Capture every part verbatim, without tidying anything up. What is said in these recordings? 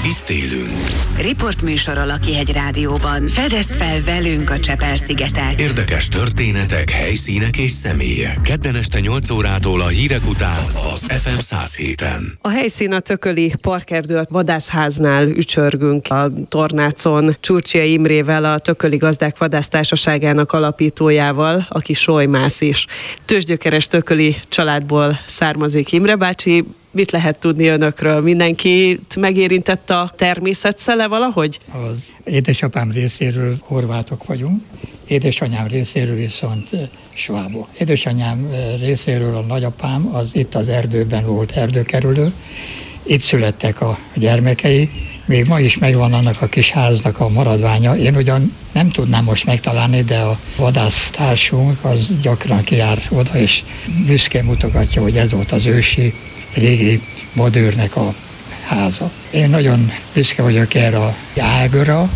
itt élünk. Riportműsor a Lakihegy Rádióban. Fedezd fel velünk a Csepel-szigetet. Érdekes történetek, helyszínek és személyek. Kedden este nyolc órától a hírek után az ef em száz héten. A helyszín a Tököli Parkerdő, a vadászháznál ücsörgünk a tornácon Csurcsia Imrével, a Tököli Gazdák Vadásztársaságának alapítójával, aki solymász is. Tőzsgyökeres tököli családból származik Imre bácsi. Mit lehet tudni önökről? Mindenkit megérintett a természet szele valahogy? Az édesapám részéről horvátok vagyunk, édesanyám részéről viszont svábok. Édesanyám részéről a nagyapám az itt az erdőben volt erdőkerülő, itt születtek a gyermekei, még ma is megvan annak a kis háznak a maradványa. Én ugyan nem tudnám most megtalálni, de a vadásztársunk az gyakran kijár oda, és büszkén mutogatja, hogy ez volt az ősi régi vadőrnek a háza. Én nagyon büszke vagyok erre a ágra,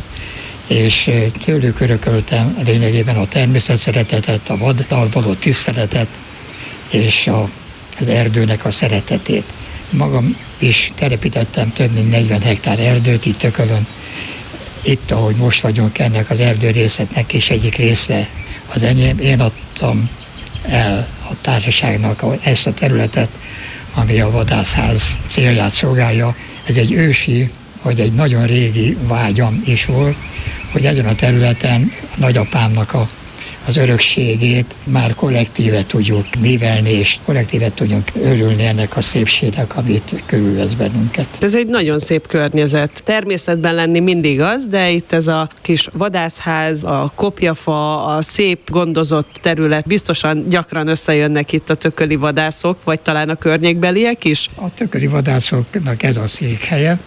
és tőlük örököltem lényegében a természet szeretetet, a vaddal való tiszteletet, és a, az erdőnek a szeretetét. Magam is telepítettem több mint negyven hektár erdőt itt Tökölön. Itt, ahogy most vagyunk, ennek az erdőrészetnek is egyik része az enyém. Én adtam el a társaságnak ezt a területet, ami a vadászház célját szolgálja. Ez egy ősi, vagy egy nagyon régi vágyam is volt, hogy ezen a területen a nagyapámnak a, az örökségét már kollektíve tudjuk művelni, és kollektíve tudjunk örülni ennek a szépségnek, amit körülvesz bennünket. Ez egy nagyon szép környezet. Természetben lenni mindig az, de itt ez a kis vadászház, a kopjafa, a szép gondozott terület, biztosan gyakran összejönnek itt a tököli vadászok, vagy talán a környékbeliek is? A tököli vadászoknak ez a székhelye.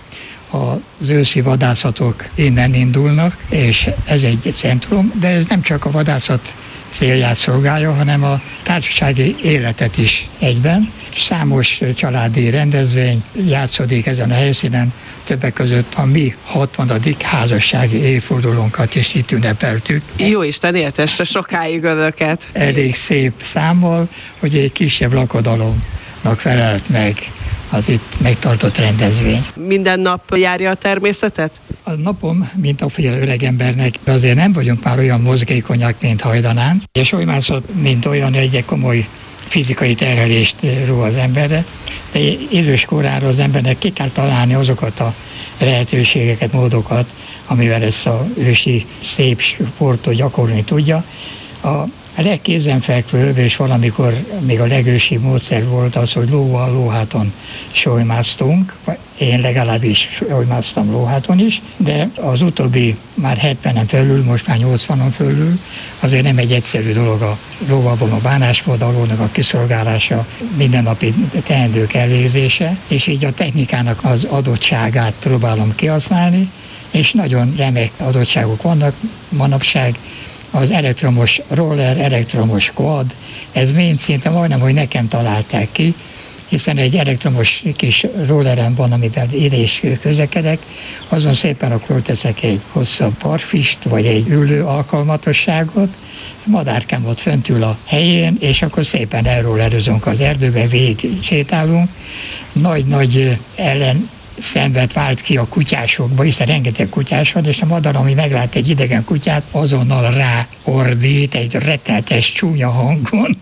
Az őszi vadászatok innen indulnak, és ez egy centrum, de ez nem csak a vadászat célját szolgálja, hanem a társasági életet is egyben. Számos családi rendezvény játszódik ezen a helyszínen, többek között a mi hatvanadik házassági évfordulónkat is itt ünnepeltük. Jóisten éltesse sokáig önöket! Elég szép számmal, hogy egy kisebb lakodalomnak felelt meg az itt megtartott rendezvény. Minden nap járja a természetet? A napom, mint a fél öregembernek, azért nem vagyunk már olyan mozgékonyak, mint hajdanán, és solymászat, mint olyan egy komoly fizikai terhelést ró az emberre, de idős korára az embernek ki kell találni azokat a lehetőségeket, módokat, amivel ezt a ősi szép sportot gyakorolni tudja. A legkézenfekvőbb, és valamikor még a legősibb módszer volt az, hogy lóval, lóháton solymásztunk. Én legalábbis solymásztam lóháton is, de az utóbbi már hetvenen felül, most már nyolcvanon felül, azért nem egy egyszerű dolog a lóval való bánásmód, a lónak a kiszolgálása, mindennapi teendők elvégzése, és így a technikának az adottságát próbálom kihasználni, és nagyon remek adottságok vannak manapság. Az elektromos roller, elektromos quad, ez mind szinte majdnem, hogy nekem találták ki, hiszen egy elektromos kis rollerem van, amivel ide is közlekedek, azon szépen akkor teszek egy hosszabb parfist, vagy egy ülő alkalmatosságot, madárkám ott fönt ül a helyén, és akkor szépen elrollerözünk az erdőbe, végig sétálunk. Nagy-nagy ellen szenvet vált ki a kutyásokba, hiszen rengeteg kutyás van, és a madar, ami meglát egy idegen kutyát, azonnal rá ordít egy rettenetes csúnya hangon.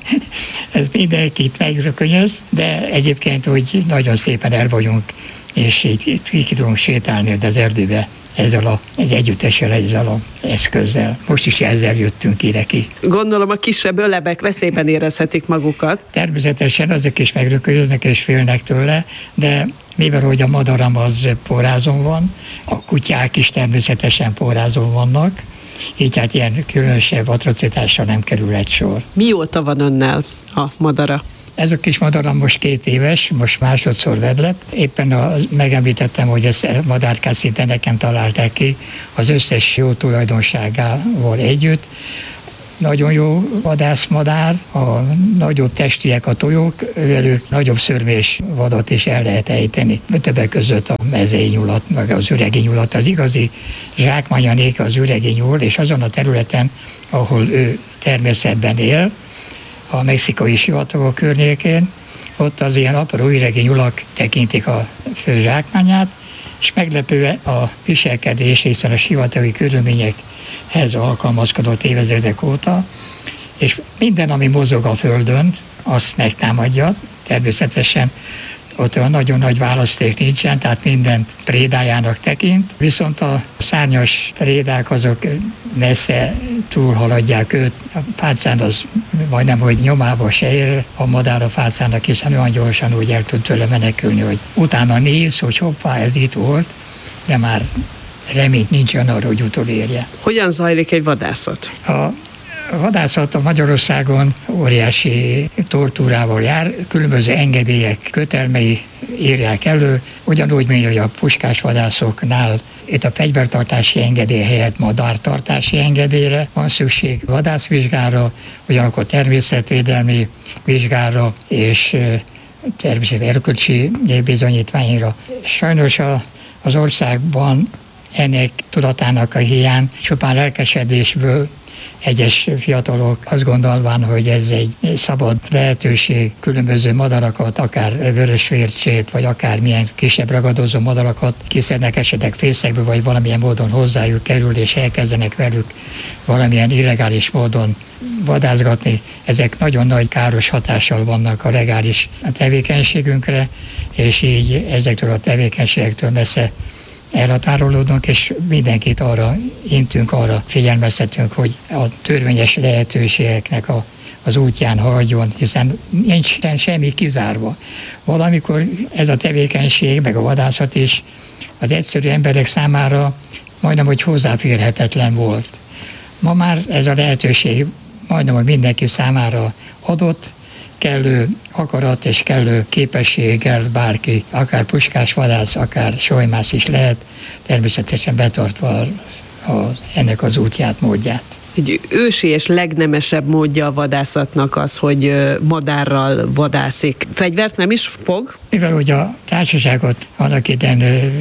Ez mindenkit megrökönyöz, de egyébként úgy nagyon szépen el vagyunk, és így ki tudunk sétálni az erdőbe ezzel a, egy együttessel, ezzel az eszközzel. Most is ezzel jöttünk ide ki. Gondolom a kisebb ölebek veszélyben érezhetik magukat. Természetesen azok is megrökönyöznek és félnek tőle, de mivel hogy a madaram az pórázon van, a kutyák is természetesen pórázon vannak, így hát ilyen különösebb atrocitásra nem kerül egy sor. Mióta van önnel a madara? Ez a kis madaram most két éves, most másodszor vedlett. Éppen a, megemlítettem, hogy ezt a madárkát szinte nekem találták ki, az összes jó tulajdonságával együtt. Nagyon jó vadászmadár, a nagyobb testiek a tojók, velük nagyobb szörmés vadat is el lehet ejteni. Többek között a mezei nyulat, meg az üregi nyulat, az igazi zsákmányanék az üregi nyúl, és azon a területen, ahol ő természetben él, a mexikai sivatagok környékén, ott az ilyen apró üregi nyulak tekintik a fő zsákmányát, és meglepően a viselkedés, hiszen a sivatagi körülményekhez alkalmazkodott évezredek óta, és minden, ami mozog a földön, azt megtámadja. Természetesen ott olyan nagyon nagy választék nincsen, tehát mindent prédájának tekint, viszont a szárnyas prédák azok messze túlhaladják őt. A fácán az majdnem, hogy nyomába se ér a madár a fácának, hiszen olyan gyorsan úgy el tud tőle menekülni, hogy utána néz, hogy hoppá, ez itt volt, de már reményt nincsen arra, hogy utolérje. Hogyan zajlik egy vadászat? A A vadászat a Magyarországon óriási tortúrával jár, különböző engedélyek, kötelmei írják elő, ugyanúgy, mint hogy a puskásvadászoknál itt a fegyvertartási engedély helyett madártartási engedélyre van szükség, vadászvizsgára, ugyanakkor természetvédelmi vizsgára és természetesen erkölcsi bizonyítványra. Sajnos a, az országban ennek tudatának a hiány csupán lelkesedésből egyes fiatalok azt gondolván, hogy ez egy szabad lehetőség, különböző madarakat, akár vörösvércsét, vagy akármilyen kisebb ragadozó madarakat kiszednek esetleg fészekből, vagy valamilyen módon hozzájuk kerül, és elkezdenek velük valamilyen illegális módon vadászgatni. Ezek nagyon nagy káros hatással vannak a legális tevékenységünkre, és így ezektől a tevékenységektől messze elhatárolódunk, és mindenkit arra intünk, arra figyelmeztetünk, hogy a törvényes lehetőségeknek a, az útján haladjon, hiszen nincs semmi kizárva. Valamikor ez a tevékenység, meg a vadászat is az egyszerű emberek számára majdnem, hogy hozzáférhetetlen volt. Ma már ez a lehetőség majdnem, hogy mindenki számára adott, kellő akarat és kellő képességgel bárki, akár puskásvadász, akár solymász is lehet, természetesen betartva a, a, ennek az útját, módját. Egy ősi és legnemesebb módja a vadászatnak az, hogy madárral vadászik. Fegyvert nem is fog? Mivel ugye a társaságot annak idején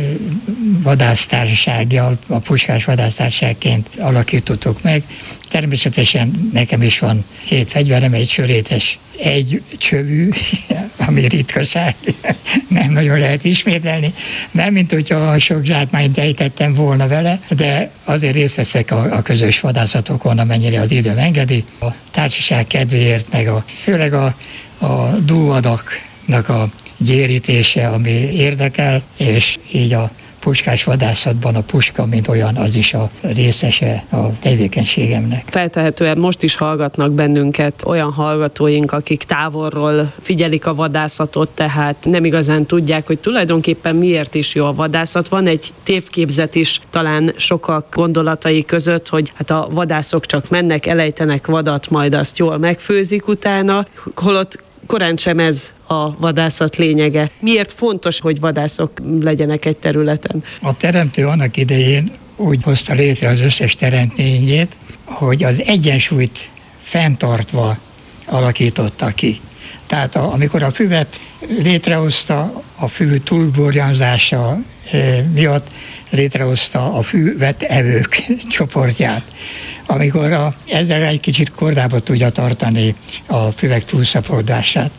vadásztársasággal, a puskás vadásztársaságként alakítottuk meg, természetesen nekem is van két fegyverem, egy sörétes, egy csövű, ami ritkaság, nem nagyon lehet ismételni, nem mint hogyha sok zsákmányt ejtettem volna vele, de azért részt veszek a, a közös vadászatokon, amennyire az időm engedi. A társaság kedvéért, meg a, főleg a, a dúvadaknak a gyérítése, ami érdekel, és így a puskás vadászatban a puska, mint olyan, az is a részese a tevékenységemnek. Feltehetően most is hallgatnak bennünket olyan hallgatóink, akik távolról figyelik a vadászatot, tehát nem igazán tudják, hogy tulajdonképpen miért is jó a vadászat. Van egy tévképzet is talán sokak gondolatai között, hogy hát a vadászok csak mennek, elejtenek vadat, majd azt jól megfőzik utána, holott korán sem ez a vadászat lényege. Miért fontos, hogy vadászok legyenek egy területen? A teremtő annak idején úgy hozta létre az összes teremtményét, hogy az egyensúlyt fenntartva alakította ki. Tehát a, amikor a füvet létrehozta, a fű túlburjanzása e, miatt létrehozta a füvet evők csoportját. Amikor a, ezzel egy kicsit kordába tudja tartani a füvek túlszaporodását.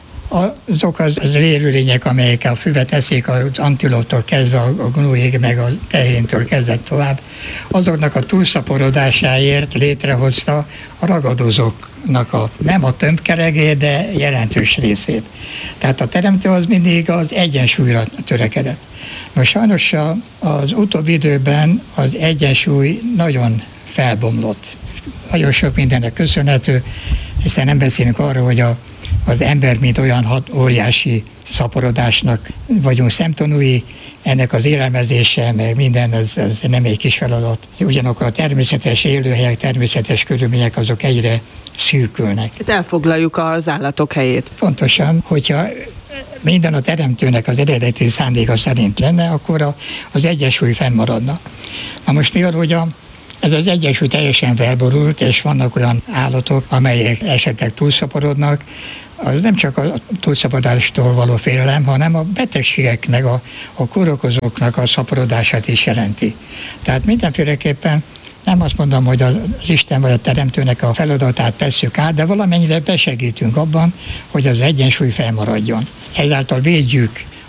Azok az, az élőlények, amelyek a füvet eszik, az antilóttól kezdve, a gnóig, meg a tehéntől kezdve tovább, azoknak a túlszaporodásáért létrehozta a ragadozóknak a, nem a tömbkeregé, de jelentős részét. Tehát a teremtő az mindig az egyensúlyra törekedett. Most sajnos az utóbbi időben az egyensúly nagyon felbomlott. Nagyon sok mindennek köszönhető, hiszen nem beszélünk arról, hogy a, az ember, mint olyan hat, óriási szaporodásnak vagyunk szemtanúi, ennek az élelmezése, meg minden, az, az nem egy kis feladat. Ugyanakkor a természetes élőhelyek, természetes körülmények azok egyre szűkülnek. Elfoglaljuk az állatok helyét. Pontosan, hogyha minden a teremtőnek az eredeti szándéka szerint lenne, akkor a, az egyensúly fennmaradna. Na most mivel, hogy a ez az egyensúly teljesen felborult, és vannak olyan állatok, amelyek esetleg túlszaporodnak, az nem csak a túlszaporodástól való félelem, hanem a betegségeknek, a, a kórokozóknak a szaporodását is jelenti. Tehát mindenféleképpen nem azt mondom, hogy az Isten vagy a teremtőnek a feladatát tesszük át, de valamennyire besegítünk abban, hogy az egyensúly felmaradjon. Ezáltal védjük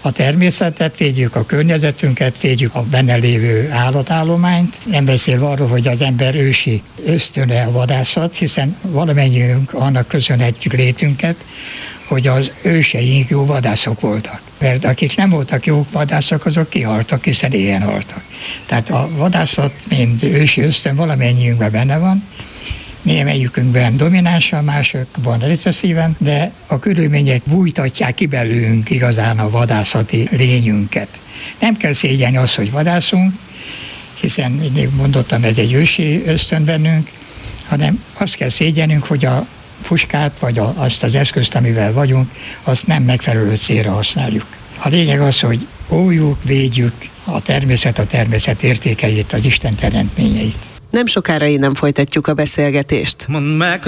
a természetet, védjük a környezetünket, védjük a benne lévő állatállományt. Nem beszélve arról, hogy az ember ősi ösztöne a vadászat, hiszen valamennyiünk annak köszönhetjük létünket, hogy az őseink jó vadászok voltak. Mert akik nem voltak jó vadászok, azok kihaltak, hiszen éhen haltak. Tehát a vadászat, mint ősi ösztön valamennyiünkben benne van, némelyikünkben dominánsan, másokban recesszíven, de a körülmények bújtatják ki belőlünk igazán a vadászati lényünket. Nem kell szégyelni azt, hogy vadászunk, hiszen mindig mondottam, ez egy ősi ösztön bennünk, hanem azt kell szégyelnünk, hogy a puskát, vagy a, azt az eszközt, amivel vagyunk, azt nem megfelelő célra használjuk. A lényeg az, hogy óvjuk, védjük a természet, a természet értékeit, az Isten teremtményeit. Nem sokára innen folytatjuk a beszélgetést. Mondd meg,